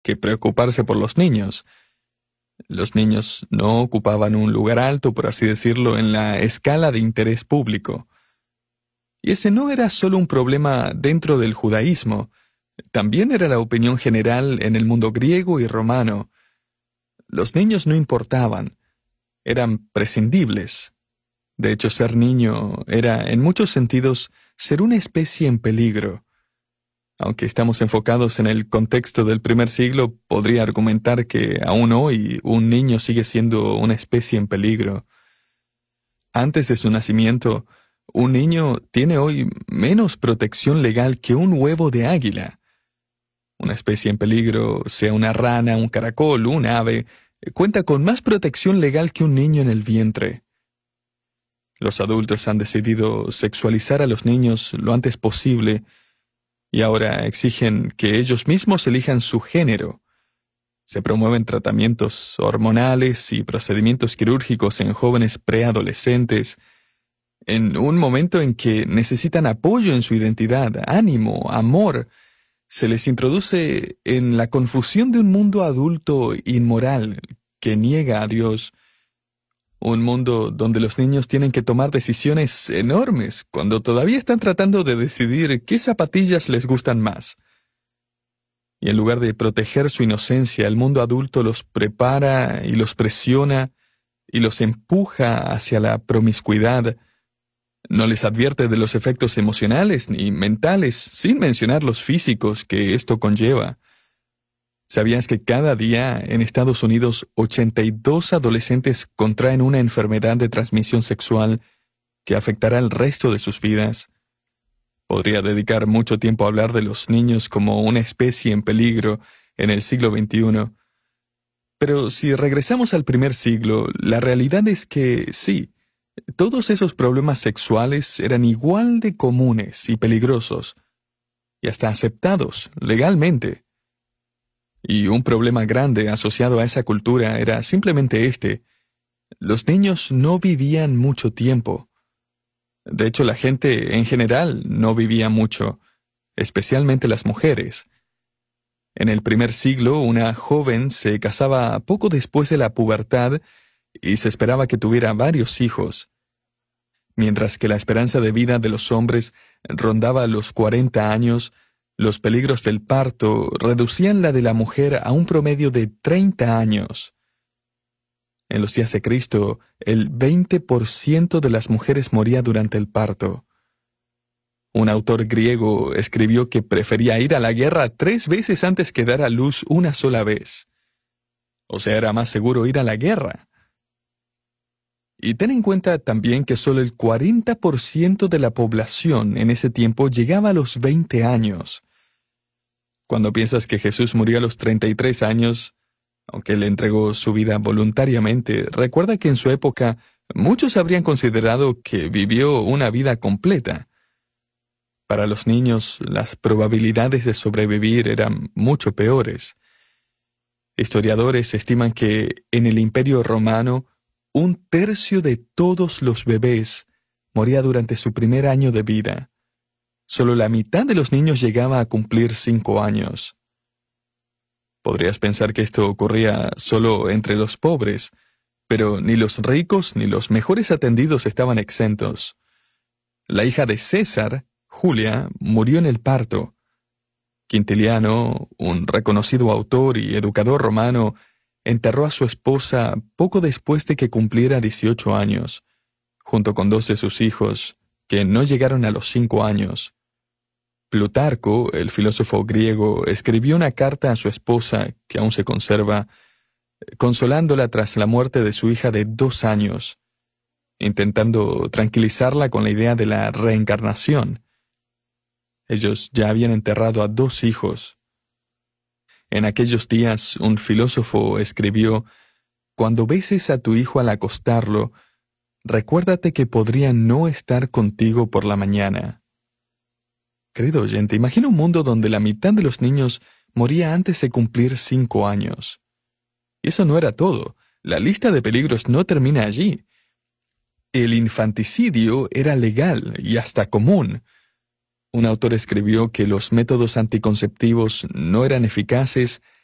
que preocuparse por los niños. Los niños no ocupaban un lugar alto, por así decirlo, en la escala de interés público. Y ese no era solo un problema dentro del judaísmo, también era la opinión general en el mundo griego y romano. Los niños no importaban, eran prescindibles. De hecho, ser niño era, en muchos sentidos, ser una especie en peligro. Aunque estamos enfocados en el contexto del primer siglo, podría argumentar que aún hoy un niño sigue siendo una especie en peligro. Antes de su nacimiento, un niño tiene hoy menos protección legal que un huevo de águila. Una especie en peligro, sea una rana, un caracol, un ave, cuenta con más protección legal que un niño en el vientre. Los adultos han decidido sexualizar a los niños lo antes posible y ahora exigen que ellos mismos elijan su género. Se promueven tratamientos hormonales y procedimientos quirúrgicos en jóvenes preadolescentes, en un momento en que necesitan apoyo en su identidad, ánimo, amor. Se les introduce en la confusión de un mundo adulto inmoral que niega a Dios. Un mundo donde los niños tienen que tomar decisiones enormes cuando todavía están tratando de decidir qué zapatillas les gustan más. Y en lugar de proteger su inocencia, el mundo adulto los prepara y los presiona y los empuja hacia la promiscuidad. No les advierte de los efectos emocionales ni mentales, sin mencionar los físicos que esto conlleva. ¿Sabías que cada día en Estados Unidos 82 adolescentes contraen una enfermedad de transmisión sexual que afectará el resto de sus vidas? Podría dedicar mucho tiempo a hablar de los niños como una especie en peligro en el siglo XXI. Pero si regresamos al primer siglo, la realidad es que sí, todos esos problemas sexuales eran igual de comunes y peligrosos, y hasta aceptados legalmente. Y un problema grande asociado a esa cultura era simplemente este: los niños no vivían mucho tiempo. De hecho, la gente en general no vivía mucho, especialmente las mujeres. En el primer siglo, una joven se casaba poco después de la pubertad y se esperaba que tuviera varios hijos, mientras que la esperanza de vida de los hombres rondaba los 40 años. Los peligros del parto reducían la de la mujer a un promedio de 30 años. En los días de Cristo, el 20% de las mujeres moría durante el parto. Un autor griego escribió que prefería ir a la guerra 3 veces antes que dar a luz una sola vez. O sea, era más seguro ir a la guerra. Y ten en cuenta también que solo el 40% de la población en ese tiempo llegaba a los 20 años. Cuando piensas que Jesús murió a los 33 años, aunque él entregó su vida voluntariamente, recuerda que en su época muchos habrían considerado que vivió una vida completa. Para los niños, las probabilidades de sobrevivir eran mucho peores. Historiadores estiman que en el Imperio Romano, 1/3 de todos los bebés moría durante su primer año de vida. Solo la mitad de los niños llegaba a cumplir 5 años. Podrías pensar que esto ocurría solo entre los pobres, pero ni los ricos ni los mejores atendidos estaban exentos. La hija de César, Julia, murió en el parto. Quintiliano, un reconocido autor y educador romano, enterró a su esposa poco después de que cumpliera 18 años, junto con 2 de sus hijos, que no llegaron a los 5 años. Plutarco, el filósofo griego, escribió una carta a su esposa, que aún se conserva, consolándola tras la muerte de su hija de 2 años, intentando tranquilizarla con la idea de la reencarnación. Ellos ya habían enterrado a 2 hijos. En aquellos días, un filósofo escribió: «Cuando beses a tu hijo al acostarlo, recuérdate que podría no estar contigo por la mañana». Querido oyente, imagina un mundo donde la mitad de los niños moría antes de cumplir 5 años. Y eso no era todo. La lista de peligros no termina allí. El infanticidio era legal y hasta común. Un autor escribió que los métodos anticonceptivos no eran eficaces